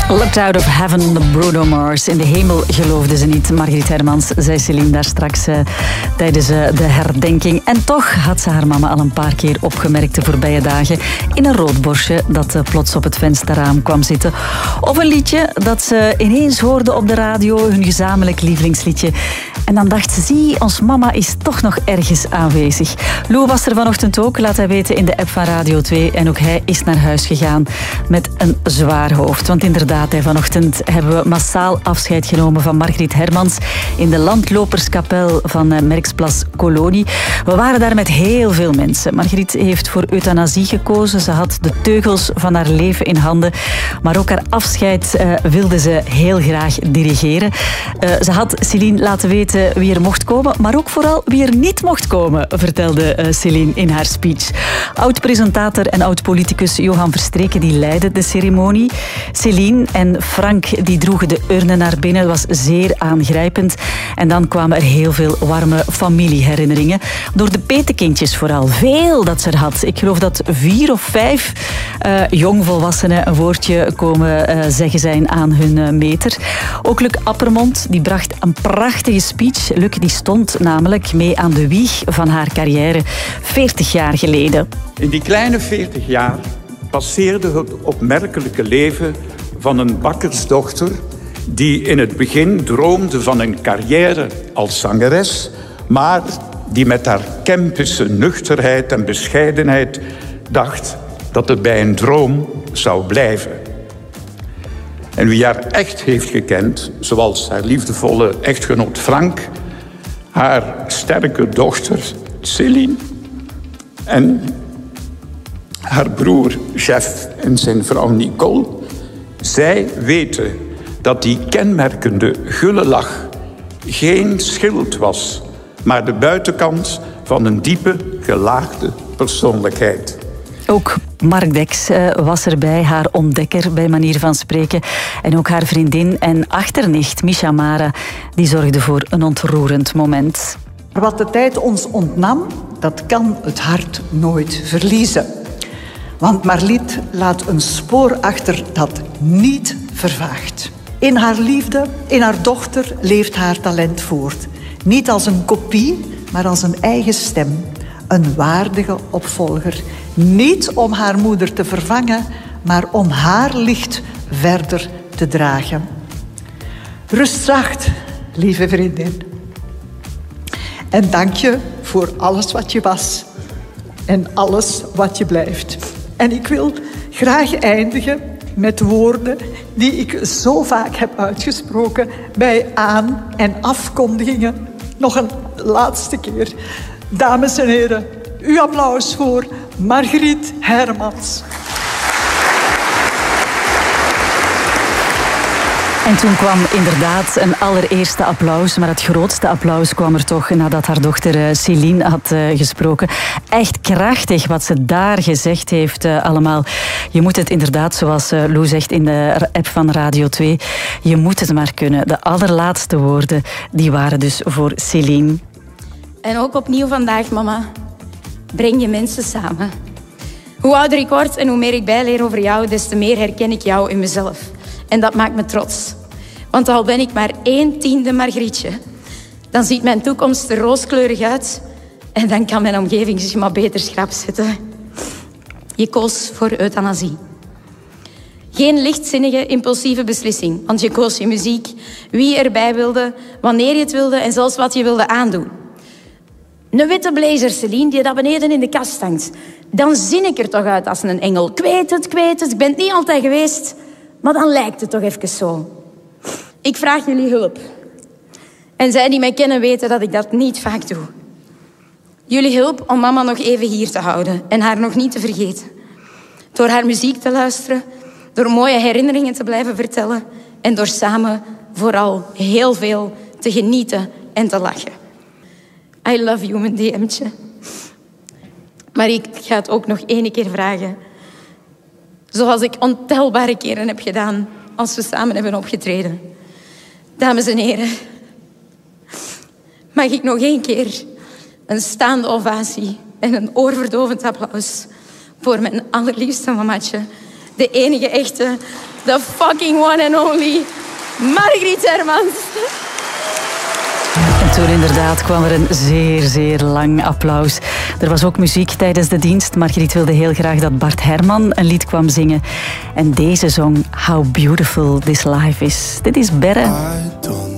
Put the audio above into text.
Looked out of heaven, de Bruno Mars. In de hemel geloofde ze niet. Margriet Hermans, zei Céline daar straks tijdens de herdenking. En toch had ze haar mama al een paar keer opgemerkt de voorbije dagen in een rood borstje dat plots op het vensterraam kwam zitten. Of een liedje dat ze ineens hoorde op de radio, hun gezamenlijk lievelingsliedje. En dan dacht ze, zie, ons mama is toch nog ergens aanwezig. Lou was er vanochtend ook, laat hij weten in de app van Radio 2. En ook hij is naar huis gegaan met een zwaar hoofd. Want inderdaad, vanochtend hebben we massaal afscheid genomen van Margriet Hermans in de landloperskapel van Merksplas Kolonie. We waren daar met heel veel mensen. Margriet heeft voor euthanasie gekozen. Ze had de teugels van haar leven in handen. Maar ook haar afscheid wilde ze heel graag dirigeren. Ze had Céline laten weten wie er mocht komen, maar ook vooral wie er niet mocht komen, vertelde Céline in haar speech. Oud-presentator en oud-politicus Johan Verstreken die leidde de ceremonie. Céline en Frank die droegen de urne naar binnen. Dat was zeer aangrijpend. En dan kwamen er heel veel warme familieherinneringen. Door de petekindjes vooral. Veel dat ze er had. Ik geloof dat 4 of 5 jongvolwassenen een woordje komen zeggen zijn aan hun meter. Ook Luc Appermond die bracht een prachtige speech. Luc die stond namelijk mee aan de wieg van haar carrière 40 jaar geleden. In die kleine 40 jaar passeerde het opmerkelijke leven van een bakkersdochter die in het begin droomde van een carrière als zangeres, maar die met haar Kempische nuchterheid en bescheidenheid dacht dat het bij een droom zou blijven. En wie haar echt heeft gekend, zoals haar liefdevolle echtgenoot Frank, haar sterke dochter Céline en haar broer Jeff en zijn vrouw Nicole, zij weten dat die kenmerkende gulle lach geen schild was, maar de buitenkant van een diepe, gelaagde persoonlijkheid. Ook Mark Deks was erbij, haar ontdekker bij manier van spreken. En ook haar vriendin en achternicht, Misha Mara, die zorgde voor een ontroerend moment. Wat de tijd ons ontnam, dat kan het hart nooit verliezen. Want Marliet laat een spoor achter dat niet vervaagt. In haar liefde, in haar dochter, leeft haar talent voort. Niet als een kopie, maar als een eigen stem. Een waardige opvolger. Niet om haar moeder te vervangen, maar om haar licht verder te dragen. Rust zacht, lieve vriendin. En dank je voor alles wat je was. En alles wat je blijft. En ik wil graag eindigen met woorden die ik zo vaak heb uitgesproken bij aan- en afkondigingen. Nog een laatste keer. Dames en heren, uw applaus voor Margriet Hermans. En toen kwam inderdaad een allereerste applaus, maar het grootste applaus kwam er toch nadat haar dochter Céline had gesproken. Echt krachtig wat ze daar gezegd heeft allemaal. Je moet het inderdaad, zoals Lou zegt in de app van Radio 2, je moet het maar kunnen. De allerlaatste woorden, die waren dus voor Céline. En ook opnieuw vandaag, mama, breng je mensen samen. Hoe ouder ik word en hoe meer ik bijleer over jou, des te meer herken ik jou in mezelf. En dat maakt me trots. Want al ben ik maar 1/10 Margrietje, dan ziet mijn toekomst er rooskleurig uit en dan kan mijn omgeving zich maar beter schrap zetten. Je koos voor euthanasie. Geen lichtzinnige, impulsieve beslissing, want je koos je muziek, wie erbij wilde, wanneer je het wilde en zelfs wat je wilde aandoen. Een witte blazer, Céline, die daar beneden in de kast hangt. Dan zin ik er toch uit als een engel. Ik weet het, ik ben het niet altijd geweest. Maar dan lijkt het toch even zo. Ik vraag jullie hulp. En zij die mij kennen weten dat ik dat niet vaak doe. Jullie hulp om mama nog even hier te houden. En haar nog niet te vergeten. Door haar muziek te luisteren. Door mooie herinneringen te blijven vertellen. En door samen vooral heel veel te genieten en te lachen. I love you, mijn DM'tje. Maar ik ga het ook nog 1 keer vragen. Zoals ik ontelbare keren heb gedaan als we samen hebben opgetreden. Dames en heren, mag ik nog 1 keer een staande ovatie en een oorverdovend applaus voor mijn allerliefste mamatje. De enige echte the fucking one and only Margriet Hermans. En toen inderdaad kwam er een zeer, zeer lang applaus. Er was ook muziek tijdens de dienst. Margriet wilde heel graag dat Bart Herman een lied kwam zingen. En deze zong How Beautiful This Life Is. Dit is Berre.